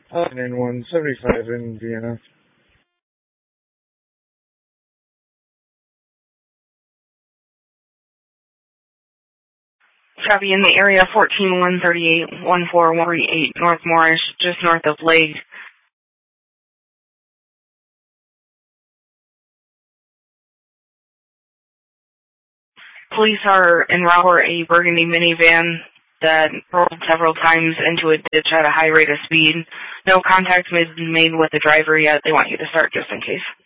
in 175 in Vienna. Copy in the area 14138, 1438 North Moorish, just north of Lake. Police are en route for a burgundy minivan that rolled several times into a ditch at a high rate of speed. No contact has been made with the driver yet. They want you to start just in case.